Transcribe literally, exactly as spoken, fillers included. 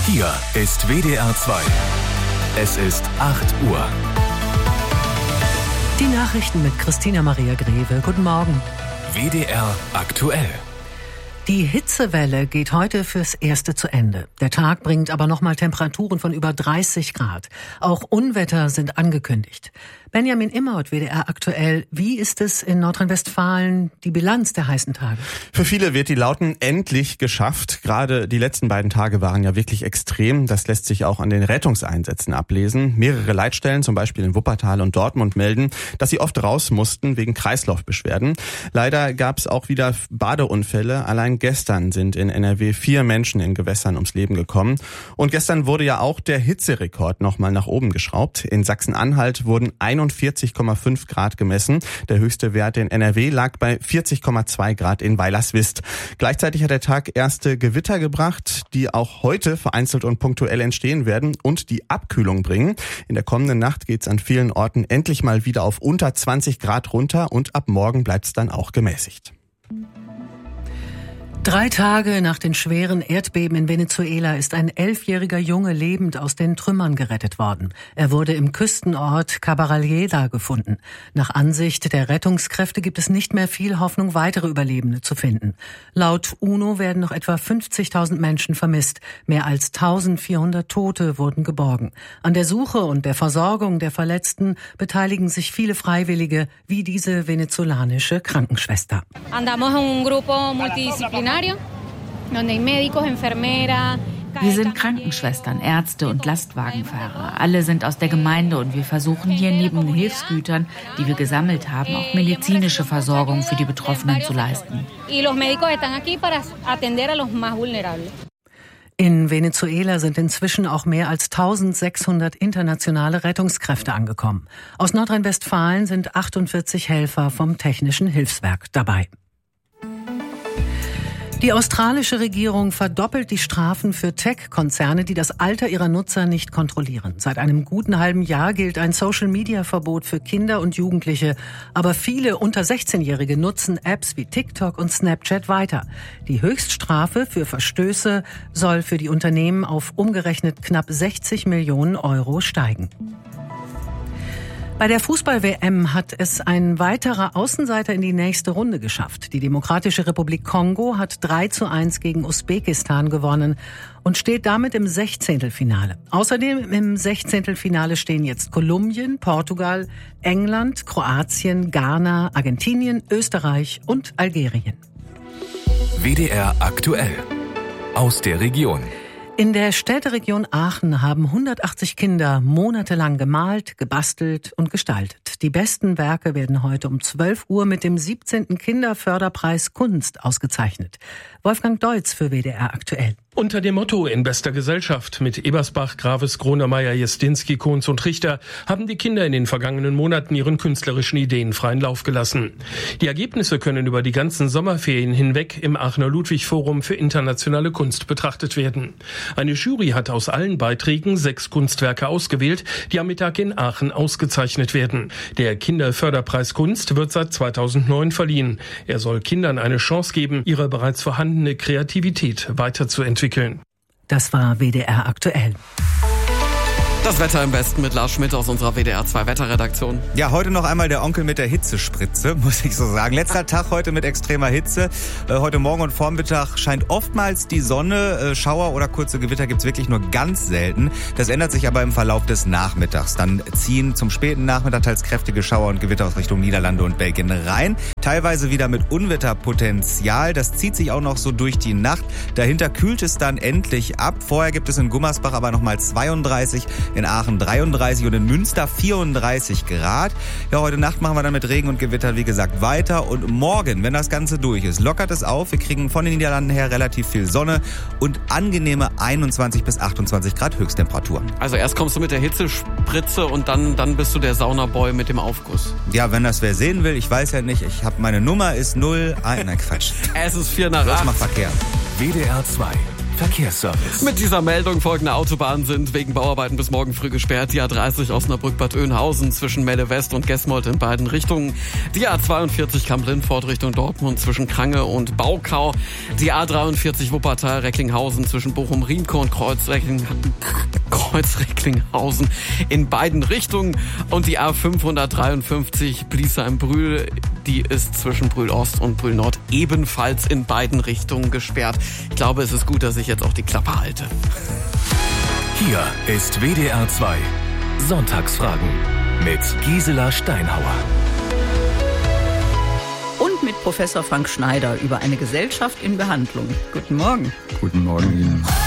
Hier ist W D R zwei. Es ist acht Uhr. Die Nachrichten mit Christina Maria Greve. Guten Morgen. W D R aktuell. Die Hitzewelle geht heute fürs Erste zu Ende. Der Tag bringt aber nochmal Temperaturen von über dreißig Grad. Auch Unwetter sind angekündigt. Benjamin Immert, W D R aktuell. Wie ist es in Nordrhein-Westfalen, die Bilanz der heißen Tage? Für viele wird die Lauten endlich geschafft. Gerade die letzten beiden Tage waren ja wirklich extrem. Das lässt sich auch an den Rettungseinsätzen ablesen. Mehrere Leitstellen, zum Beispiel in Wuppertal und Dortmund, melden, dass sie oft raus mussten wegen Kreislaufbeschwerden. Leider gab es auch wieder Badeunfälle. Allein gestern sind in N R W vier Menschen in Gewässern ums Leben gekommen. Und gestern wurde ja auch der Hitzerekord nochmal nach oben geschraubt. In Sachsen-Anhalt wurden einundvierzig Komma fünf Grad gemessen. Der höchste Wert in N R W lag bei vierzig Komma zwei Grad in Weilerswist. Gleichzeitig hat der Tag erste Gewitter gebracht, die auch heute vereinzelt und punktuell entstehen werden und die Abkühlung bringen. In der kommenden Nacht geht es an vielen Orten endlich mal wieder auf unter zwanzig Grad runter und ab morgen bleibt es dann auch gemäßigt. Drei Tage nach den schweren Erdbeben in Venezuela ist ein elfjähriger Junge lebend aus den Trümmern gerettet worden. Er wurde im Küstenort Cabaralleda gefunden. Nach Ansicht der Rettungskräfte gibt es nicht mehr viel Hoffnung, weitere Überlebende zu finden. Laut UNO werden noch etwa fünfzigtausend Menschen vermisst. Mehr als eintausendvierhundert Tote wurden geborgen. An der Suche und der Versorgung der Verletzten beteiligen sich viele Freiwillige, wie diese venezolanische Krankenschwester. Andamos en un grupo multidisciplinario. Wir sind Krankenschwestern, Ärzte und Lastwagenfahrer. Alle sind aus der Gemeinde und wir versuchen hier neben den Hilfsgütern, die wir gesammelt haben, auch medizinische Versorgung für die Betroffenen zu leisten. In Venezuela sind inzwischen auch mehr als eintausendsechshundert internationale Rettungskräfte angekommen. Aus Nordrhein-Westfalen sind achtundvierzig Helfer vom Technischen Hilfswerk dabei. Die australische Regierung verdoppelt die Strafen für Tech-Konzerne, die das Alter ihrer Nutzer nicht kontrollieren. Seit einem guten halben Jahr gilt ein Social-Media-Verbot für Kinder und Jugendliche. Aber viele unter sechzehnjährige nutzen Apps wie TikTok und Snapchat weiter. Die Höchststrafe für Verstöße soll für die Unternehmen auf umgerechnet knapp sechzig Millionen Euro steigen. Bei der Fußball-W M hat es ein weiterer Außenseiter in die nächste Runde geschafft. Die Demokratische Republik Kongo hat drei zu eins gegen Usbekistan gewonnen und steht damit im Sechzehntelfinale. Außerdem im Sechzehntelfinale stehen jetzt Kolumbien, Portugal, England, Kroatien, Ghana, Argentinien, Österreich und Algerien. W D R aktuell. Aus der Region. In der Städteregion Aachen haben hundertachtzig Kinder monatelang gemalt, gebastelt und gestaltet. Die besten Werke werden heute um zwölf Uhr mit dem siebzehnten Kinderförderpreis Kunst ausgezeichnet. Wolfgang Deutz für W D R aktuell. Unter dem Motto In bester Gesellschaft mit Ebersbach, Graves, Gronemeyer, Jestinski, Kohns und Richter haben die Kinder in den vergangenen Monaten ihren künstlerischen Ideen freien Lauf gelassen. Die Ergebnisse können über die ganzen Sommerferien hinweg im Aachener Ludwig-Forum für internationale Kunst betrachtet werden. Eine Jury hat aus allen Beiträgen sechs Kunstwerke ausgewählt, die am Mittag in Aachen ausgezeichnet werden. Der Kinderförderpreis Kunst wird seit zweitausendneun verliehen. Er soll Kindern eine Chance geben, ihre bereits vorhandene Kreativität weiterzuentwickeln. Das war W D R aktuell. Das Wetter im Westen mit Lars Schmidt aus unserer W D R zwei Wetterredaktion. Ja, heute noch einmal der Onkel mit der Hitzespritze, muss ich so sagen. Letzter Tag heute mit extremer Hitze. Äh, heute Morgen und Vormittag scheint oftmals die Sonne. Äh, Schauer oder kurze Gewitter gibt's wirklich nur ganz selten. Das ändert sich aber im Verlauf des Nachmittags. Dann ziehen zum späten Nachmittag teils kräftige Schauer und Gewitter aus Richtung Niederlande und Belgien rein. Teilweise wieder mit Unwetterpotenzial. Das zieht sich auch noch so durch die Nacht. Dahinter kühlt es dann endlich ab. Vorher gibt es in Gummersbach aber nochmal zweiunddreißig, in Aachen dreiunddreißig und in Münster vierunddreißig Grad. Ja, heute Nacht machen wir dann mit Regen und Gewitter, wie gesagt, weiter. Und morgen, wenn das Ganze durch ist, lockert es auf. Wir kriegen von den Niederlanden her relativ viel Sonne und angenehme einundzwanzig bis achtundzwanzig Grad Höchsttemperaturen. Also erst kommst du mit der Hitzespritze und dann, dann bist du der Saunaboy mit dem Aufguss. Ja, wenn das wer sehen will, ich weiß ja nicht. Ich habe meine Nummer ist null. Ah, nein, Quatsch. Es ist vier nach acht. acht. Macht Verkehr. W D R zwei. Verkehrsservice. Mit dieser Meldung: folgende Autobahnen sind wegen Bauarbeiten bis morgen früh gesperrt. Die A dreißig Osnabrück-Bad Oeynhausen zwischen Melle West und Gesmold in beiden Richtungen. Die A zweiundvierzig Kamp-Lindfort Richtung Dortmund zwischen Krange und Baukau. Die A dreiundvierzig Wuppertal-Recklinghausen zwischen Bochum-Riemke und Kreuz-Reckling- Kreuz-Recklinghausen in beiden Richtungen. Und die A fünfhundertdreiundfünfzig Bliesheim-Brühl, die ist zwischen Brühl-Ost und Brühl-Nord ebenfalls in beiden Richtungen gesperrt. Ich glaube, es ist gut, dass ich jetzt auch die Klappe halte. Hier ist W D R zwei Sonntagsfragen mit Gisela Steinhauer. Und mit Professor Frank Schneider über eine Gesellschaft in Behandlung. Guten Morgen. Guten Morgen Ihnen.